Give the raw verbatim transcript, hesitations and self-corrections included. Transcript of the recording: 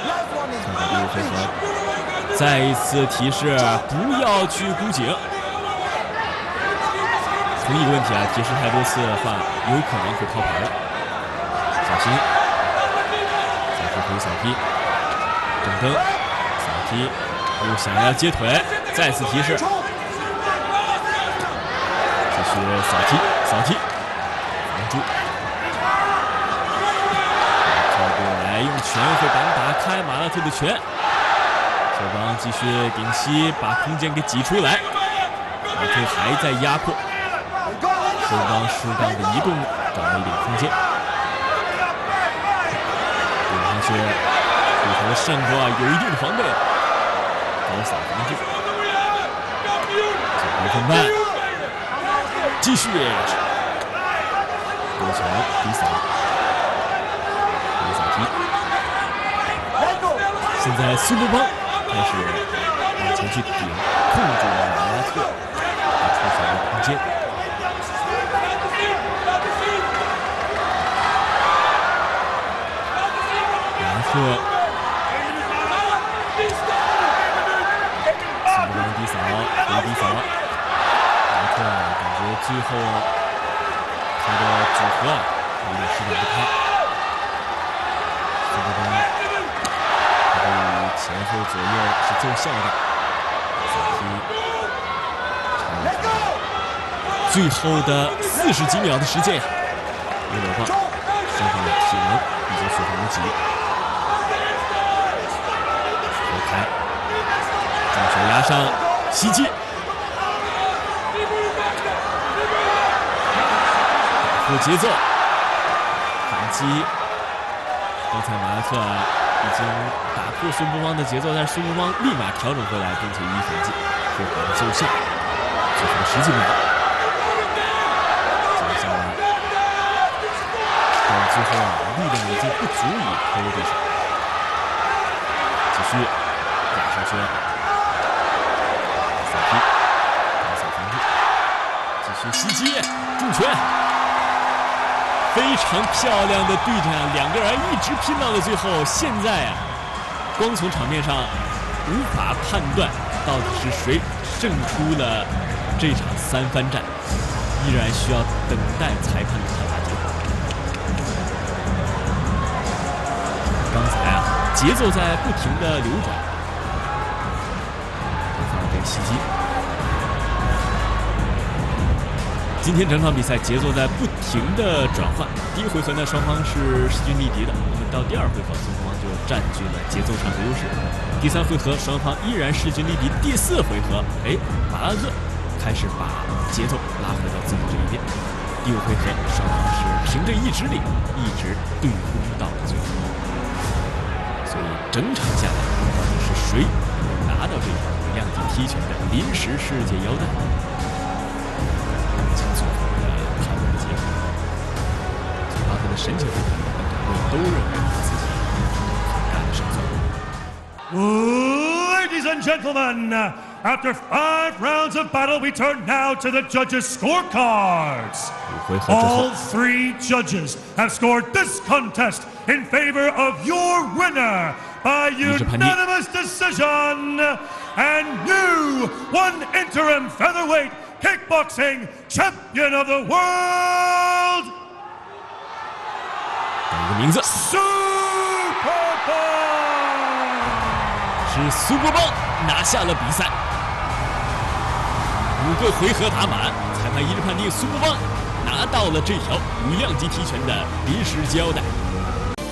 看看第五回合，再一次提示不要去箍颈。同一个问题啊，提示太多次的话，有可能会靠牌了，小心。再回回小踢，正蹬，小踢，又想要接腿，再次提示，继续扫踢，扫踢，防住。靠过来，用拳会板打开马拉特的拳。后方继续顶膝，把空间给挤出来。马拉特还在压迫。后方适当的移动，找到一点空间。顶上去，回合的胜负啊，有一定的防备。高扫防住，九分半，继续。勾球低扫，低扫踢。现在苏布邦开始往前去顶，控制了马拉特，他出球的空间。特，苏布邦低扫，回低扫，马特感觉最后他的组合有点施展不开。苏布邦他对前后左右是奏效的，小踢，长传，最后的四十几秒的时间，有点棒，双方的体能已经所剩无几。重球压上，袭击，打破节奏，反击。刚才马拉特已经打破苏布邦的节奏，但是苏布邦立马调整回来，并且予以反击，回合的奏效。最后十几秒，接下来，到最后啊，力量已经不足以拖住对手。继续压上去。袭击，重拳，非常漂亮的对战，两个人一直拼到了最后。现在啊，光从场面上无法判断到底是谁胜出了这场三番战，依然需要等待裁判的判罚结果。刚才啊，节奏在不停的流转，看这个袭击。今天整场比赛节奏在不停的转换。第一回合呢，双方是势均力敌的。那么到第二回合，苏布邦就占据了节奏上的优势。第三回合，双方依然势均力敌。第四回合，哎，马拉特开始把节奏拉回到自己这一边。第五回合，双方是凭着意志力一直对攻到了最后。所以整场下来，到底是谁拿到这条无量级踢拳的临时世界腰带？神情不同的团队都认为自己很大的胜算。 Ladies and gentlemen, after five rounds of battle, we turn now to the judges' scorecards. All three judges have scored this contest in favor of your winner by unanimous decision and new one interim featherweight kickboxing champion of the world. 一个名字， 苏布邦， 是苏布邦拿下了比赛。五个回合打满，裁判一致判定苏布邦拿到了这条无量级踢拳的临时腰带。